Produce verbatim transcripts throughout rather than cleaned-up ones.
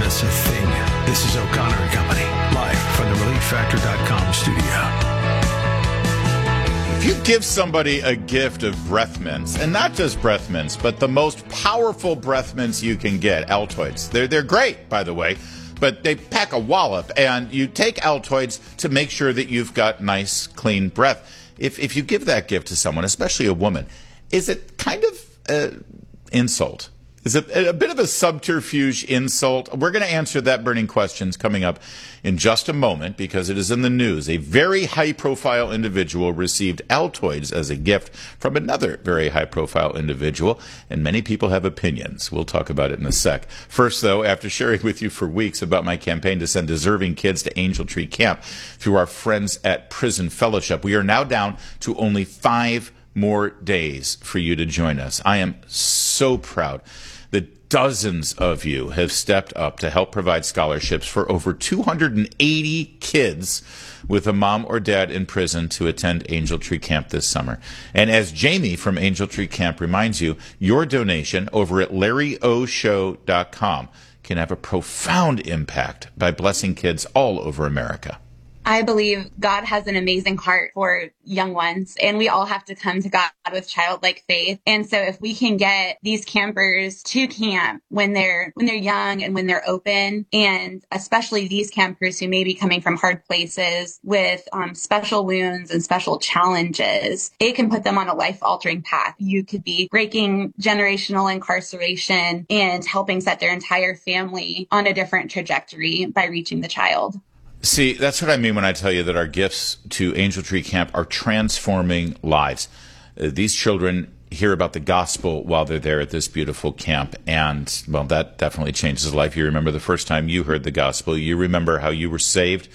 that's a thing. This is O'Connor and Company, live from the relief factor dot com studio. If you give somebody a gift of breath mints, and not just breath mints, but the most powerful breath mints you can get, Altoids. They're, they're great, by the way, but they pack a wallop, and you take Altoids to make sure that you've got nice, clean breath. If, if you give that gift to someone, especially a woman, is it kind of an insult? Is it a bit of a subterfuge insult? We're going to answer that burning questions coming up in just a moment because it is in the news. A very high-profile individual received Altoids as a gift from another very high-profile individual, and many people have opinions. We'll talk about it in a sec. First, though, after sharing with you for weeks about my campaign to send deserving kids to Angel Tree Camp through our friends at Prison Fellowship, we are now down to only five more days for you to join us. I am so proud that dozens of you have stepped up to help provide scholarships for over two hundred eighty kids with a mom or dad in prison to attend Angel Tree Camp this summer. And as Jamie from Angel Tree Camp reminds you, your donation over at larry o show dot com can have a profound impact by blessing kids all over America. I believe God has an amazing heart for young ones, and we all have to come to God with childlike faith. And so if we can get these campers to camp when they're when they're young and when they're open, and especially these campers who may be coming from hard places with um, special wounds and special challenges, it can put them on a life-altering path. You could be breaking generational incarceration and helping set their entire family on a different trajectory by reaching the child. See, that's what I mean when I tell you that our gifts to Angel Tree Camp are transforming lives. Uh, these children hear about the gospel while they're there at this beautiful camp, and, well, that definitely changes life. You remember the first time you heard the gospel. You remember how you were saved.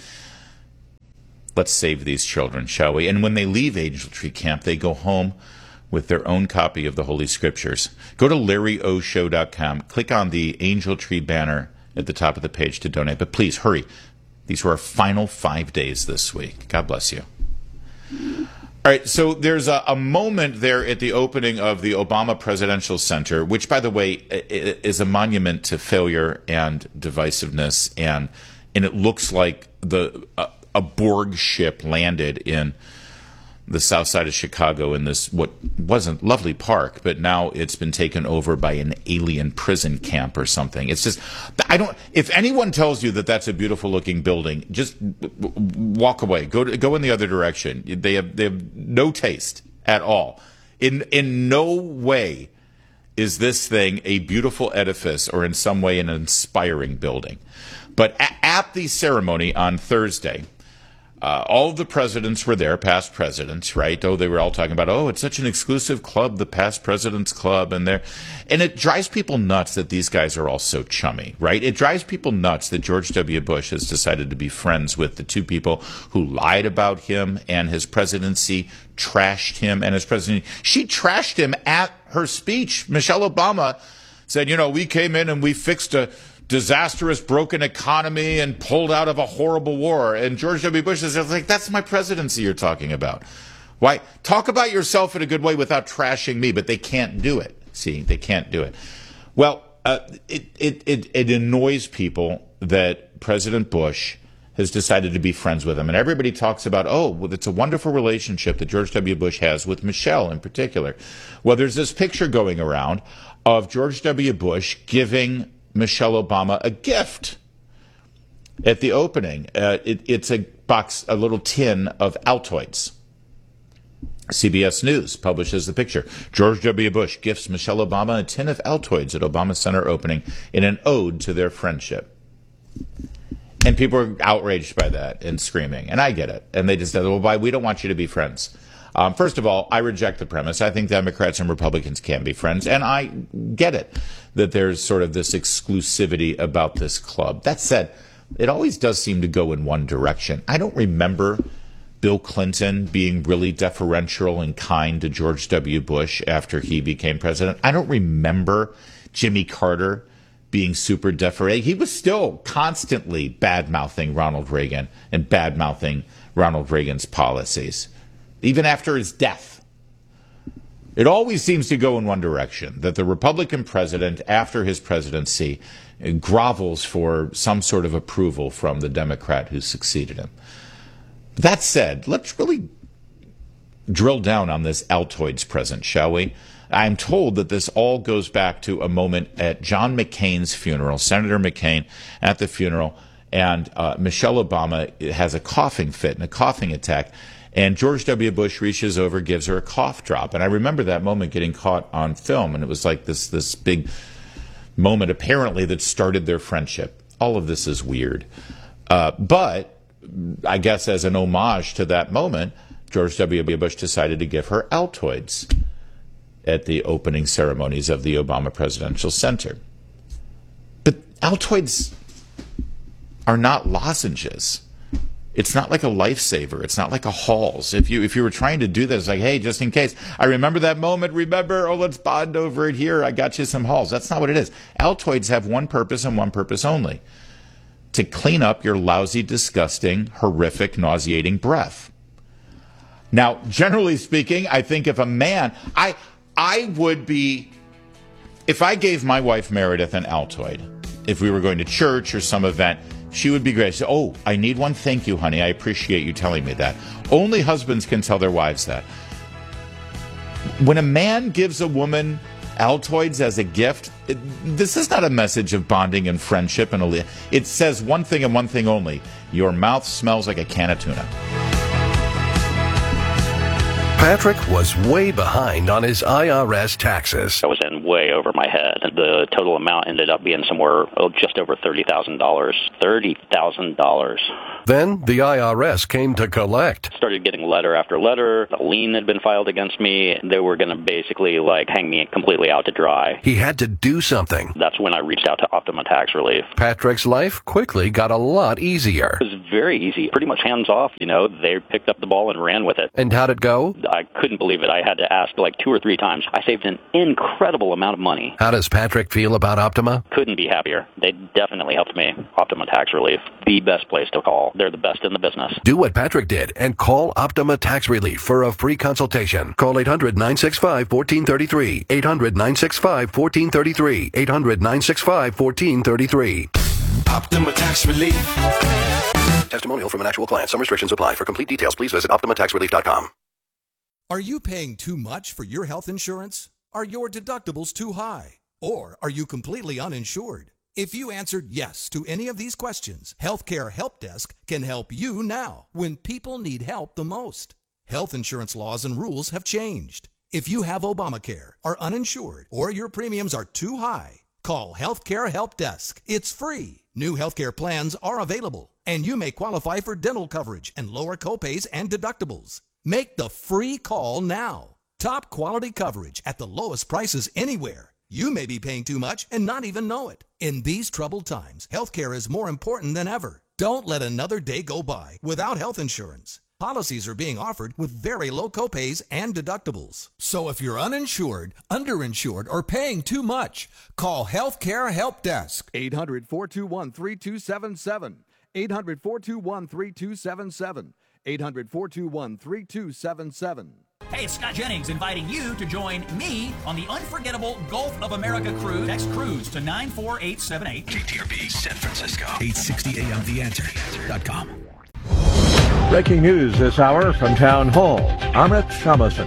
Let's save these children, shall we? And when they leave Angel Tree Camp, they go home with their own copy of the Holy Scriptures. Go to larry o show dot com. Click on the Angel Tree banner at the top of the page to donate. But please, hurry. These were our final five days this week. God bless you. All right, so there's a, a moment there at the opening of the Obama Presidential Center, which, by the way, is a monument to failure and divisiveness, and and it looks like the a, a Borg ship landed in the south side of Chicago in this what wasn't lovely park, but now it's been taken over by an alien prison camp or something. It's just, I don't, if anyone tells you that that's a beautiful looking building, just walk away. Go to, go in the other direction. They have, they have no taste at all. In, in no way is this thing a beautiful edifice or in some way an inspiring building. But at, at the ceremony on Thursday, Uh, all of the presidents were there, past presidents, right? Oh, they were all talking about, oh, it's such an exclusive club, the Past Presidents Club, and there, and it drives people nuts that these guys are all so chummy, right? It drives people nuts that George W. Bush has decided to be friends with the two people who lied about him and his presidency, trashed him and his presidency. She trashed him at her speech. Michelle Obama said, you know, we came in and we fixed a disastrous, broken economy and pulled out of a horrible war. And George W. Bush is like, that's my presidency you're talking about. Why? Talk about yourself in a good way without trashing me, but they can't do it. See, they can't do it. Well, uh, it, it, it, it annoys people that President Bush has decided to be friends with him. And everybody talks about, oh, well, it's a wonderful relationship that George W. Bush has with Michelle in particular. Well, there's this picture going around of George W. Bush giving Michelle Obama a gift at the opening. Uh, it, it's a box, a little tin of Altoids. C B S News publishes the picture. George W. Bush gifts Michelle Obama a tin of Altoids at Obama Center opening in an ode to their friendship. And people are outraged by that and screaming. And I get it. And they just said, well, why? We don't want you to be friends. Um, first of all, I reject the premise. I think Democrats and Republicans can be friends, and I get it that there's sort of this exclusivity about this club. That said, it always does seem to go in one direction. I don't remember Bill Clinton being really deferential and kind to George W. Bush after he became president. I don't remember Jimmy Carter being super deferential. He was still constantly bad-mouthing Ronald Reagan and bad-mouthing Ronald Reagan's policies, even after his death. It always seems to go in one direction, that the Republican president, after his presidency, grovels for some sort of approval from the Democrat who succeeded him. That said, let's really drill down on this Altoids present, shall we? I'm told that this all goes back to a moment at John McCain's funeral, Senator McCain at the funeral, and uh, Michelle Obama has a coughing fit and a coughing attack, and George W. Bush reaches over, gives her a cough drop. And I remember that moment getting caught on film, and it was like this, this big moment, apparently, that started their friendship. All of this is weird. Uh, but I guess as an homage to that moment, George W. Bush decided to give her Altoids at the opening ceremonies of the Obama Presidential Center. But Altoids are not lozenges. It's not like a lifesaver. It's not like a Halls. If you if you were trying to do this, like, hey, just in case, I remember that moment, remember, oh, let's bond over it here. I got you some Halls. That's not what it is. Altoids have one purpose and one purpose only: to clean up your lousy, disgusting, horrific, nauseating breath. Now, generally speaking, I think if a man, I... I would be, if I gave my wife Meredith an Altoid, if we were going to church or some event, she would be great. Say, oh, I need one. Thank you, honey. I appreciate you telling me that. Only husbands can tell their wives that. When a man gives a woman Altoids as a gift, it, this is not a message of bonding and friendship. And a, it says one thing and one thing only: your mouth smells like a can of tuna. Patrick was way behind on his I R S taxes. I was in way over my head. The total amount ended up being somewhere oh, just over thirty thousand dollars. thirty thousand dollars. Then the I R S came to collect. Started getting letter after letter. A lien had been filed against me. They were going to basically like hang me completely out to dry. He had to do something. That's when I reached out to Optima Tax Relief. Patrick's life quickly got a lot easier. It was very easy, pretty much hands off. You know, they picked up the ball and ran with it. And how'd it go? I couldn't believe it. I had to ask like two or three times. I saved an incredible amount of money. How does Patrick feel about Optima? Couldn't be happier. They definitely helped me. Optima Tax Relief, the best place to call. They're the best in the business. Do what Patrick did and call Optima Tax Relief for a free consultation. Call eight hundred, nine six five, one four three three. eight hundred, nine six five, one four three three. eight hundred, nine six five, one four three three. Optima Tax Relief. Testimonial from an actual client. Some restrictions apply. For complete details, please visit optima tax relief dot com. Are you paying too much for your health insurance? Are your deductibles too high? Or are you completely uninsured? If you answered yes to any of these questions, Healthcare Help Desk can help you now when people need help the most. Health insurance laws and rules have changed. If you have Obamacare, are uninsured, or your premiums are too high, call Healthcare Help Desk. It's free. New healthcare plans are available, and you may qualify for dental coverage and lower copays and deductibles. Make the free call now. Top quality coverage at the lowest prices anywhere. You may be paying too much and not even know it. In these troubled times, healthcare is more important than ever. Don't let another day go by without health insurance. Policies are being offered with very low copays and deductibles. So if you're uninsured, underinsured, or paying too much, call Healthcare Help Desk. eight hundred, four two one, three two seven seven. eight hundred, four two one, three two seven seven. eight hundred, four two one, three two seven seven. Hey, it's Scott Jennings inviting you to join me on the unforgettable Gulf of America cruise. Text cruise to nine four eight seven eight. K T R B San Francisco. eight sixty A M The Answer dot com. Breaking news this hour from Town Hall. Amrit Shamason.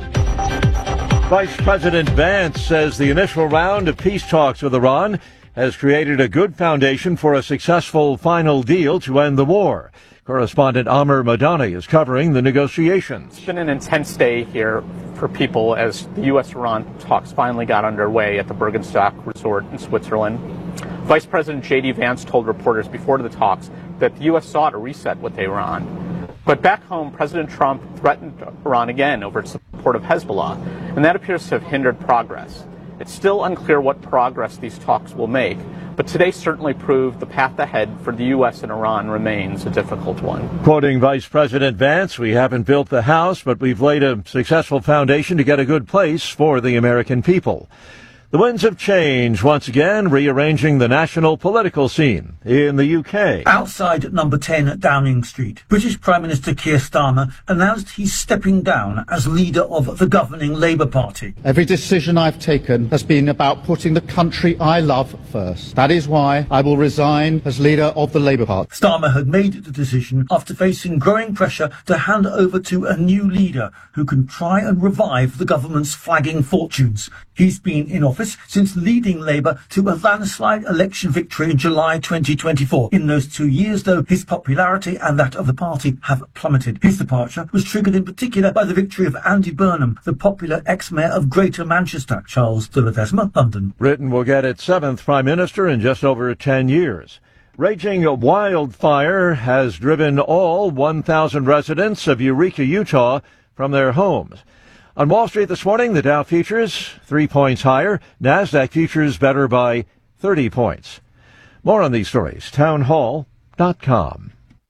Vice President Vance says the initial round of peace talks with Iran has created a good foundation for a successful final deal to end the war. Correspondent Amr Madani is covering the negotiations. It's been an intense day here for people as the U S Iran talks finally got underway at the Bergenstock Resort in Switzerland. Vice President J D Vance told reporters before the talks that the U S sought a reset with Iran. But back home, President Trump threatened Iran again over its support of Hezbollah, and that appears to have hindered progress. It's still unclear what progress these talks will make, but today certainly proved the path ahead for the U S and Iran remains a difficult one. Quoting Vice President Vance, "We haven't built the house, but we've laid a successful foundation to get a good place for the American people." The winds of change once again rearranging the national political scene in the U K. Outside number ten at Downing Street, British Prime Minister Keir Starmer announced he's stepping down as leader of the governing Labour Party. Every decision I've taken has been about putting the country I love first. That is why I will resign as leader of the Labour Party. Starmer had made the decision after facing growing pressure to hand over to a new leader who can try and revive the government's flagging fortunes. He's been in office since leading Labour to a landslide election victory in July twenty twenty-four. In those two years, though, his popularity and that of the party have plummeted. His departure was triggered in particular by the victory of Andy Burnham, the popular ex-mayor of Greater Manchester. Charles de Ledesma, London. Britain will get its seventh prime minister in just over ten years. Raging wildfire has driven all one thousand residents of Eureka, Utah, from their homes. On Wall Street this morning, the Dow futures three points higher. NASDAQ futures better by thirty points. More on these stories, town hall dot com.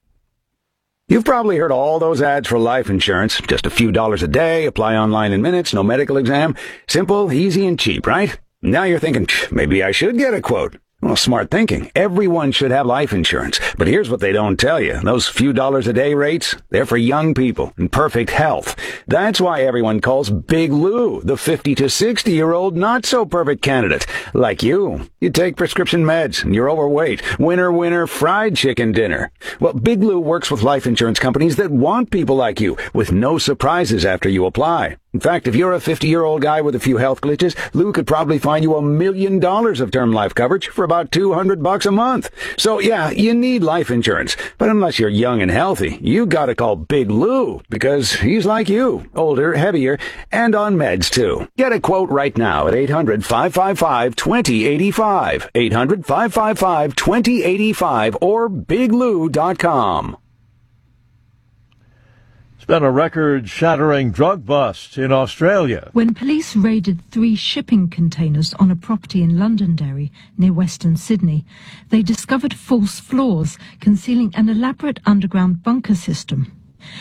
You've probably heard all those ads for life insurance. Just a few dollars a day, apply online in minutes, no medical exam. Simple, easy, and cheap, right? Now you're thinking, maybe I should get a quote. Well, smart thinking. Everyone should have life insurance. But here's what they don't tell you. Those few dollars a day rates, they're for young people in perfect health. That's why everyone calls Big Lou the fifty to sixty year old not so perfect candidate. Like you. You take prescription meds and you're overweight. Winner, winner, fried chicken dinner. Well, Big Lou works with life insurance companies that want people like you with no surprises after you apply. In fact, if you're a fifty-year-old guy with a few health glitches, Lou could probably find you a million dollars of term life coverage for about two hundred bucks a month. So yeah, you need life insurance. But unless you're young and healthy, you gotta call Big Lou because he's like you, older, heavier, and on meds too. Get a quote right now at eight hundred, five five five, two zero eight five, eight hundred, five five five, two zero eight five, or big lou dot com. It's been a record-shattering drug bust in Australia. When police raided three shipping containers on a property in Londonderry, near Western Sydney, they discovered false floors concealing an elaborate underground bunker system.